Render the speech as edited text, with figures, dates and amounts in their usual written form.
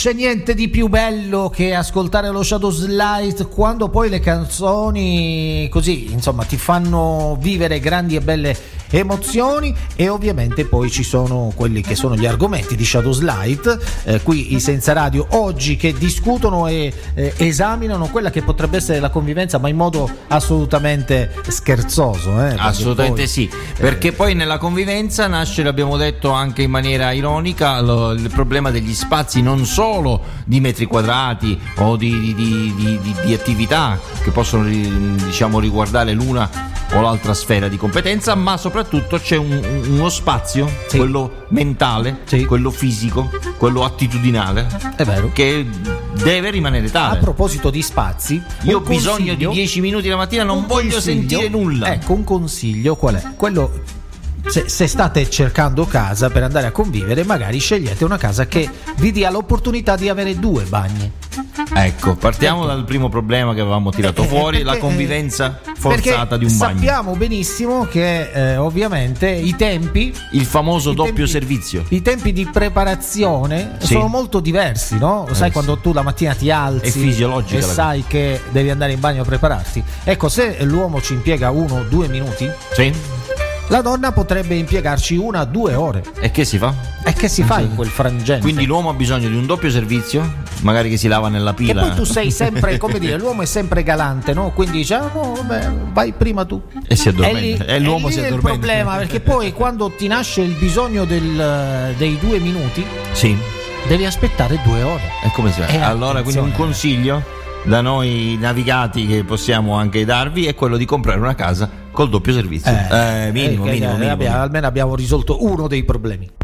C'è niente di più bello che ascoltare lo Shadows Light quando poi le canzoni così, insomma, ti fanno vivere grandi e belle emozioni, e ovviamente poi ci sono quelli che sono gli argomenti di Shadows Light, qui i Senza Radio oggi, che discutono e esaminano quella che potrebbe essere la convivenza, ma in modo assolutamente scherzoso, assolutamente poi, sì, perché poi nella convivenza nasce, l'abbiamo detto anche in maniera ironica, il problema degli spazi, non solo di metri quadrati o di attività che possono, diciamo, riguardare l'una o l'altra sfera di competenza, ma soprattutto c'è uno spazio, sì, quello mentale, sì, quello fisico, quello attitudinale, è vero, che deve rimanere tale. A proposito di spazi, io ho bisogno di 10 minuti la mattina, non voglio sentire nulla. Ecco, un consiglio qual è? Quello, se state cercando casa per andare a convivere, magari scegliete una casa che vi dia l'opportunità di avere 2 bagni. Ecco, partiamo dal primo problema che avevamo tirato fuori, la convivenza forzata di un bagno. Sappiamo benissimo che ovviamente i tempi, il famoso doppio servizio, i tempi di preparazione, sì, sono molto diversi, no? Sai, quando tu la mattina ti alzi, è fisiologica, e sai che devi andare in bagno a prepararti. Ecco, se l'uomo ci impiega 1-2 minuti, sì, la donna potrebbe impiegarci 1-2 ore. E che si fa? E che si fa in quel frangente? Quindi l'uomo ha bisogno di un doppio servizio, magari che si lava nella pila. E poi tu sei sempre, come dire, l'uomo è sempre galante, no? Quindi dice, no, vabbè, vai prima tu. E si addormenta. E l'uomo si addormenta. È il problema, perché poi quando ti nasce il bisogno dei 2 minuti, sì, devi aspettare 2 ore. E come si fa? Allora, quindi un consiglio da noi navigati che possiamo anche darvi è quello di comprare una casa col doppio servizio. Minimo. Almeno abbiamo risolto uno dei problemi.